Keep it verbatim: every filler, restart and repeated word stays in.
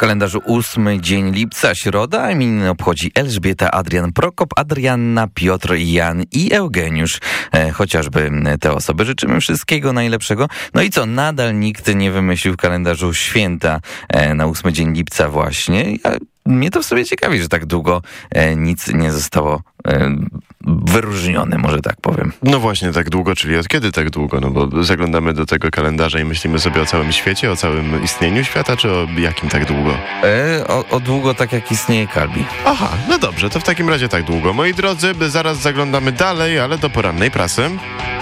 kalendarzu ósmy dzień lipca, środa, imieniny obchodzi Elżbieta, Adrian, Prokop, Adrianna, Piotr, Jan i Eugeniusz. E, chociażby te osoby. Życzymy wszystkiego najlepszego. No i co, nadal nikt nie wymyślił w kalendarzu święta e, na ósmy dzień lipca właśnie. Ja, mnie to w sobie ciekawi, że tak długo e, nic nie zostało e, wyróżnione, może tak powiem. No właśnie tak długo, czyli od kiedy tak długo? No bo zaglądamy do tego kalendarza i myślimy sobie o całym świecie, o całym istnieniu świata, czy o jakim tak długo? E, o, o długo tak jak istnieje Kalbi. Aha, no dobrze, to w takim razie tak długo. Moi drodzy, zaraz zaglądamy dalej, ale do porannej prasy.